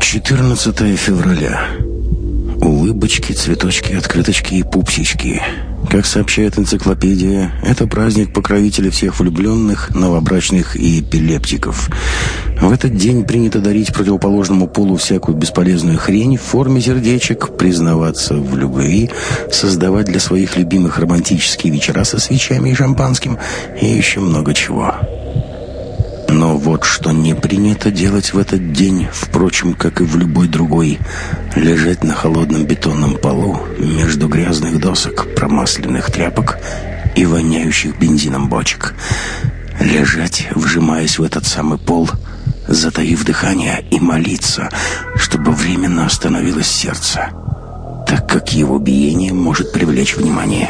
14 февраля. Улыбочки, цветочки, открыточки и пупсички. Как сообщает энциклопедия, это праздник покровителя всех влюбленных, новобрачных и эпилептиков. В этот день принято дарить противоположному полу всякую бесполезную хрень в форме сердечек, признаваться в любви, создавать для своих любимых романтические вечера со свечами и шампанским и еще много чего. Но вот что не принято делать в этот день, впрочем, как и в любой другой: лежать на холодном бетонном полу между грязных досок, промасленных тряпок и воняющих бензином бочек. Лежать, вжимаясь в этот самый пол, затаив дыхание, и молиться, чтобы временно остановилось сердце, так как его биение может привлечь внимание.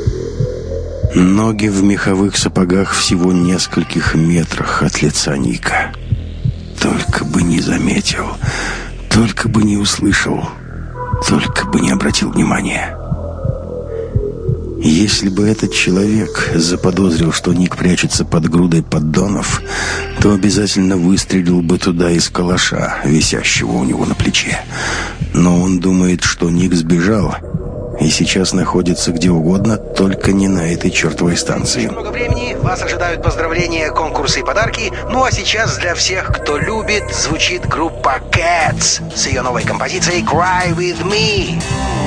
Ноги в меховых сапогах всего нескольких метрах от лица Ника. Только бы не заметил, только бы не услышал, только бы не обратил внимания. Если бы этот человек заподозрил, что Ник прячется под грудой поддонов, то обязательно выстрелил бы туда из калаша, висящего у него на плече. Но он думает, что Ник сбежал и сейчас находится где угодно, только не на этой чертовой станции. Много времени, вас ожидают поздравления, конкурсы и подарки. Ну а сейчас для всех, кто любит, звучит группа Cats с ее новой композицией Cry With Me.